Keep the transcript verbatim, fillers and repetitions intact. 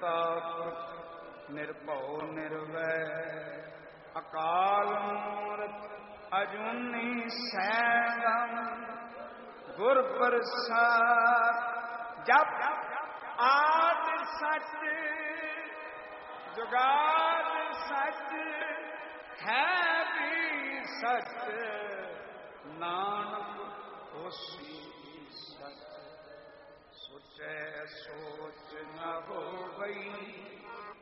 ਕਰਤਾ ਪੁਰਖ ਨਿਰਭਉ ਨਿਰਵੈਰ ਅਕਾਲ ਮੂਰਤ ਅਜੂਨੀ ਸੈਭੰ ਗੁਰ ਪ੍ਰਸਾਦ। ਜਪ ਆਦ ਸਚ ਜੁਗਾਦ ਸਚ ਹੈ ਵੀ ਸਚ ਨਾਨਕ ਹੋਸੀ ਸਚ। ਸੋਚੈ ਸੋਚ ਨ ਹੋਵਈ